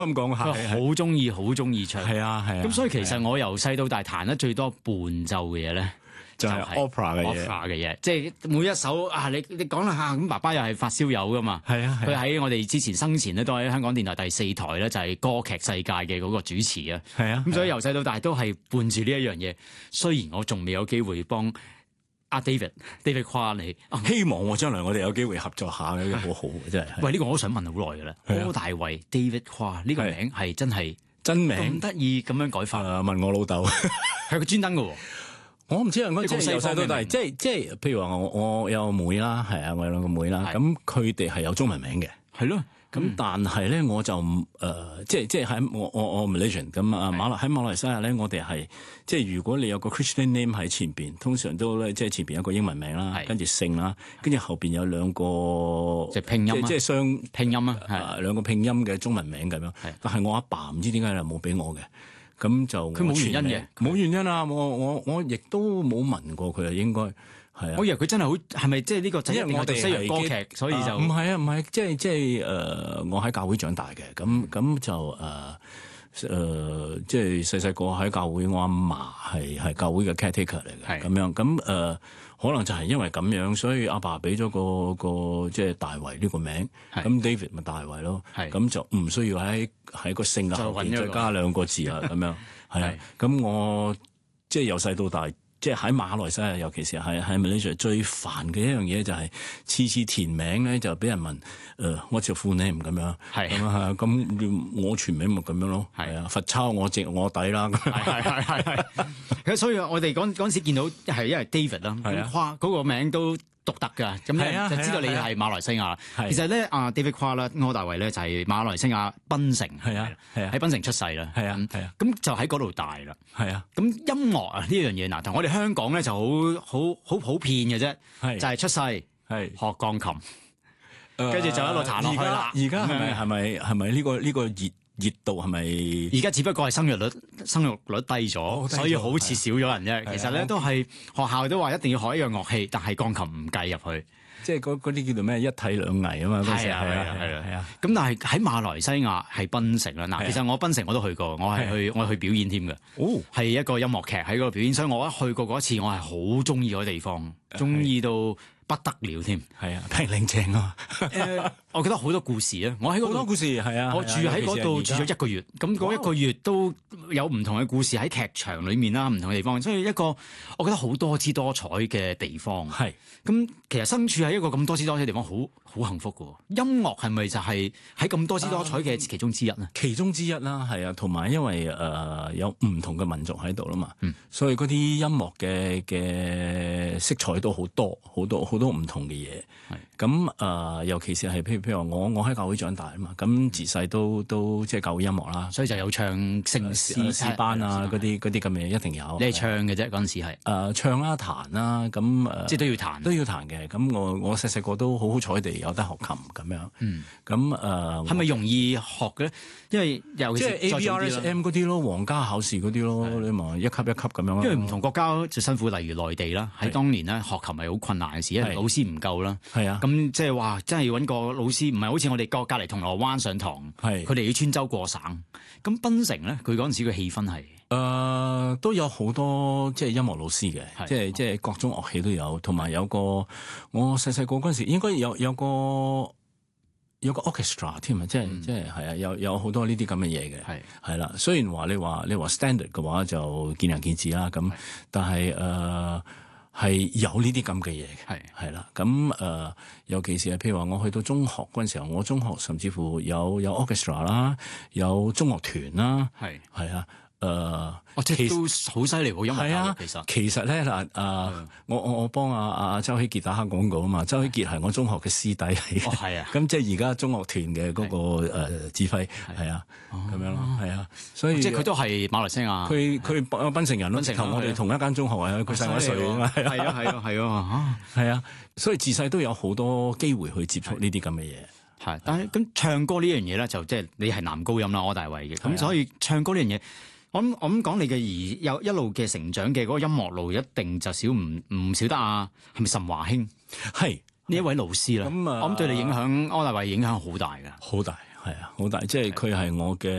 咁講係好中意唱。 係啊。 咁所以其實我由細到大彈得最多伴奏嘅嘢咧， 就係 opera 嘅嘢，即係每一首你講啦嚇，咁爸爸又係發燒友噶嘛， 係啊， 佢喺我哋之前生前咧都喺香港電台第4台咧就係歌劇世界嘅嗰個主持啊， 係啊， 咁所以由細到大都係伴住呢一樣嘢。雖然我仲未有機會幫阿 David 誇你， 希望將來我哋有機會合作下咧，好好嘅真係。 喂，呢個我都想問好耐㗎啦，柯大為 David 誇呢個名係真係真名咁得意咁樣改法？ 問我老豆， 係佢專登㗎喎。 我唔知啊，我即係由細到大，即係譬如話我有妹啦，係啊，我有2個妹啦，咁佢哋係有中文名嘅， 係咯。 咁但係咧，我就即係喺我 Malaysian 咁啊，喺馬來西亞咧，我哋係即係如果你有個 Christian name 喺前邊，通常都咧即係前邊有個英文名啦，跟住姓啦，跟住後邊有2個即係拼音， 即係雙拼音啊 ，2個拼音嘅中文名咁樣。但係我阿爸唔知點解又冇俾我嘅。咁就佢冇原因嘅， 冇原因啊！我亦都冇問過佢啊，應該係啊。 我以為佢真係好，係咪即係呢個就因為我哋西洋歌劇，所以就唔係，即係我喺教會長大嘅，咁就即係細個喺教會，我阿嫲係教會嘅 caretaker 嚟嘅，咁樣咁可能就係因為咁樣，所以阿爸俾咗個即係大衛呢個名，咁 David 咪大衛咯，咁就唔需要喺個姓後邊再加2個字啊，咁樣係啊。咁我即係由細到大，即係喺馬來西亞，尤其是喺 Malaysia 最煩嘅一樣嘢就係次填名咧就俾人問what's your full name 咁樣，咁啊咁我全名咪咁樣咯，係啊，罰抄我底啦， 係，所以我哋嗰陣時見到係因為 David 啦，誇嗰個名都獨特㗎，咁咧就知道你係馬來西亞。其實咧David 誇啦，柯大為咧就係馬來西亞檳城，喺檳城出世啦，咁就喺嗰度大啦，咁音樂啊呢樣嘢嗱，同我哋香港咧就好普遍嘅啫，就係出世學鋼琴，跟住就一路彈落去啦。 而家係咪呢個熱度係咪？ 而家只不過係生育率低咗，所以好似少咗人啫。其實咧都係學校都話一定要學一樣樂器，但係鋼琴唔計入去。 即係嗰啲叫做咩一體兩藝啊嘛。 係啊。咁但係喺馬來西亞係檳城啦。嗱，其實我檳城我都去過，我去表演添嘅。係一個音樂劇喺嗰度表演，所以我一去過嗰一次，我係好中意嗰地方，中意到不得了添。係啊，平靚正啊！我覺得好多故事啊！我喺好多故事係啊！我住喺嗰度住咗1個月，咁嗰1個月都有唔同嘅故事喺劇場裏面啦，唔同嘅地方，所以一個我覺得好多姿多彩嘅地方。係咁，其實身處喺一個咁多姿多彩嘅地方，好幸福㗎。音樂係咪就係喺咁多姿多彩嘅其中之一呢？其中之一啦，係啊，同埋因為有唔同嘅民族喺度啦嘛，所以嗰啲音樂嘅色彩都好多唔同嘅嘢。咁尤其是係譬如話我喺教會長大啊嘛，咁自細都即係教會音樂啦，所以就有唱聖詩班啊嗰啲咁嘅嘢一定有。你係唱嘅啫嗰陣時係唱啦彈啦，咁即係都要彈嘅。咁我細個都好彩地有得學琴咁樣。咁係咪容易學嘅咧？因為尤其是即係 ABRSM 嗰啲咯，皇家考試嗰啲咯，你咪一級一級咁樣。因為唔同國家就辛苦，例如內地啦，喺當年咧學琴係好困難嘅事，因為老師唔夠啦。係啊，咁即係話真係要揾個老師，唔係好似我哋隔離銅鑼灣上堂，佢哋要穿州過省。咁檳城咧，佢嗰陣時嘅氣氛係都有好多即係音樂老師嘅，即係各種樂器都有，同埋有個我細個嗰陣時應該有個 orchestra 添啊，即係係啊，有好多呢啲咁嘅嘢嘅，係啦。雖然話你話 standard 嘅話就見仁見智啦，咁但係係有呢啲咁嘅嘢嘅，係啦。咁尤其是係譬如話我去到中學嗰陣時候，我中學甚至乎有 orchestra 啦，有中樂團啦，係啊。即係都好犀利喎！音樂係啊，其實咧嗱，我幫阿周希傑打下廣告啊嘛。周希傑係我中學嘅師弟嚟嘅，係啊。咁即係而家中樂團嘅嗰個指揮係啊，咁樣咯，係啊。所以即係佢都係馬來西亞，佢檳城人咯，同我哋同一間中學啊，佢細我1歲啊嘛，係啊。所以自細都有好多機會去接觸呢啲咁嘅嘢。係，但係咁唱歌呢樣嘢咧，就即係你係男高音啦，柯大為嘅，咁所以唱歌呢樣嘢。我諗講你嘅有一路嘅成長嘅嗰個音樂路，一定就唔少得啊！係咪岑華興？係呢一位老師啦。咁我諗對你影響，柯大為影響好大㗎。 係啊，好大，即係佢係我嘅。